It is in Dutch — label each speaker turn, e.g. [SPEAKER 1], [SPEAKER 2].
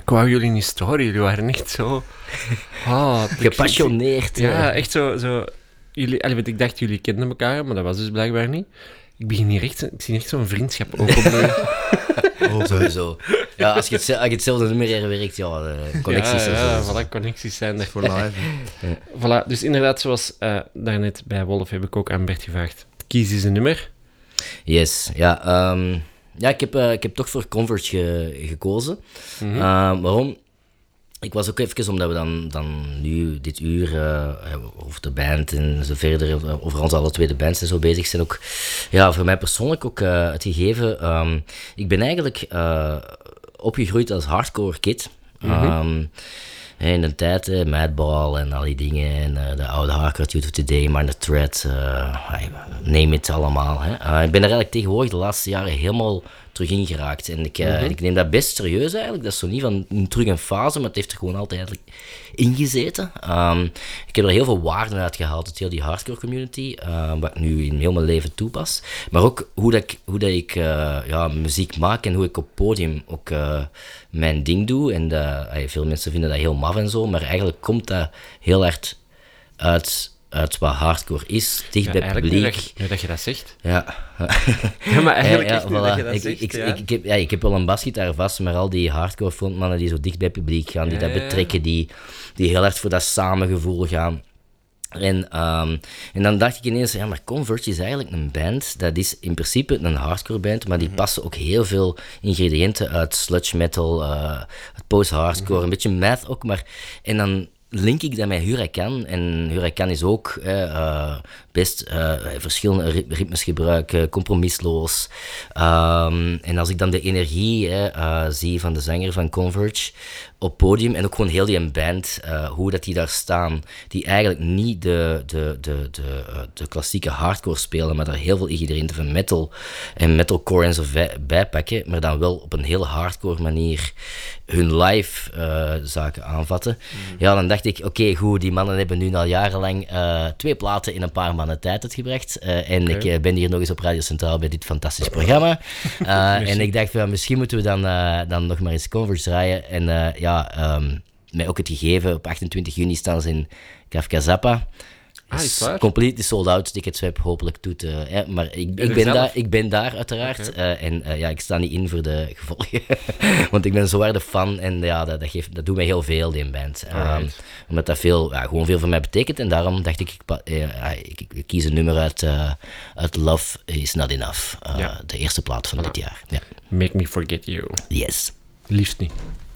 [SPEAKER 1] Ik wou jullie niet storen, jullie waren echt zo...
[SPEAKER 2] Gepassioneerd.
[SPEAKER 1] Ja, echt zo... Jullie, want ik dacht, jullie kenden elkaar, maar dat was dus blijkbaar niet. Ik zie echt zo'n vriendschap opbloeien.
[SPEAKER 2] Sowieso. Ja, als je hetzelfde nummer herwerkt, connecties.
[SPEAKER 1] Voilà, connecties zijn er.
[SPEAKER 3] Voor live.
[SPEAKER 1] Voilà, dus inderdaad, zoals daarnet bij Wolf heb ik ook aan Bert gevraagd. Kies eens een nummer.
[SPEAKER 2] Yes, ja. Ik heb toch voor Converge gekozen. Waarom? Ik was ook even, omdat we dan nu dit uur over de band en zo verder, over ons alle twee de bands en zo bezig zijn, ook voor mij persoonlijk ook het gegeven. Ik ben eigenlijk opgegroeid als hardcore kid. In de tijd, Madball en al die dingen, en de oude hardcore Youth of Today, Minor Threat, name it allemaal. Hè. Ik ben er eigenlijk tegenwoordig de laatste jaren helemaal terug in geraakt. En ik neem dat best serieus eigenlijk. Dat is zo niet van terug een fase, maar het heeft er gewoon altijd eigenlijk ingezeten. Ik heb er heel veel waarde uit gehaald, uit heel die hardcore community, wat ik nu in heel mijn leven toepas. Maar ook hoe dat ik muziek maak en hoe ik op podium ook mijn ding doe. En veel mensen vinden dat heel maf en zo, maar eigenlijk komt dat heel erg uit wat hardcore is, dicht bij het publiek.
[SPEAKER 1] Nu dat je dat zegt.
[SPEAKER 2] Ja.
[SPEAKER 1] Ja, maar eigenlijk echt nu dat je dat zegt.
[SPEAKER 2] Ik heb wel een basgitaar vast, maar al die hardcore frontmannen die zo dicht bij het publiek gaan, die dat betrekken, die heel erg voor dat samengevoel gaan. En dan dacht ik ineens, maar Converge is eigenlijk een band, dat is in principe een hardcore band, maar die passen ook heel veel ingrediënten uit sludge metal, post-hardcore, een beetje math ook, maar... En dan link ik dat met Huracan, en Huracan is ook best verschillende ritmes gebruiken, compromisloos. En als ik dan de energie zie van de zanger van Converge op podium, en ook gewoon heel die band, hoe dat die daar staan, die eigenlijk niet de klassieke hardcore spelen, maar daar heel veel ingrediënten van metal en metalcore en zo bijpakken, maar dan wel op een heel hardcore manier hun live zaken aanvatten. Ja, dan dacht ik, oké, goed, die mannen hebben nu al jarenlang 2 platen in een paar maanden tijd uitgebracht. Ik ben hier nog eens op Radio Centraal bij dit fantastische programma. En ik dacht, misschien moeten we dan nog maar eens Converge draaien. En met ook het gegeven, op 28 juni staan ze in Kafka Zappa.
[SPEAKER 1] Is waar?
[SPEAKER 2] Completely sold out, Ticketswap hopelijk doet. Maar ik ben daar uiteraard. Okay. Ik sta niet in voor de gevolgen. Want ik ben zo harde fan en dat doet mij heel veel, die band. Omdat dat gewoon veel voor mij betekent. En daarom dacht ik kies een nummer uit Love Is Not Enough. De eerste plaat van dit jaar. Ja.
[SPEAKER 1] Make Me Forget You.
[SPEAKER 2] Yes.
[SPEAKER 1] Liefst niet.